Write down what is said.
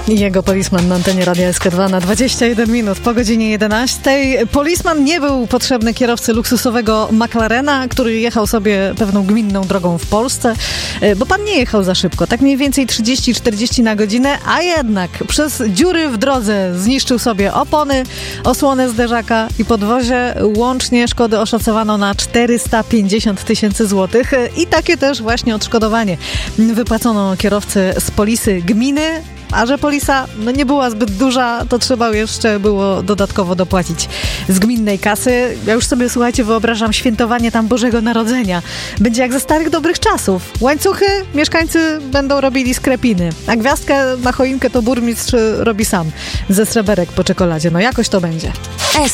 Jego Policeman na antenie Radia SK2 na 21 minut po godzinie 11. Policeman nie był potrzebny kierowcy luksusowego McLarena, który jechał sobie pewną gminną drogą w Polsce, bo pan nie jechał za szybko, tak mniej więcej 30-40 na godzinę, a jednak przez dziury w drodze zniszczył sobie opony, osłonę zderzaka i podwozie. Łącznie szkody oszacowano na 450 000 złotych i takie też właśnie odszkodowanie wypłacono kierowcy z polisy gminy. A że polisa nie była zbyt duża, to trzeba jeszcze było dodatkowo dopłacić z gminnej kasy. Ja już sobie, słuchajcie, wyobrażam świętowanie tam Bożego Narodzenia. Będzie jak ze starych dobrych czasów. Łańcuchy mieszkańcy będą robili z krepiny, a gwiazdkę na choinkę to burmistrz robi sam ze sreberek po czekoladzie. No jakoś to będzie.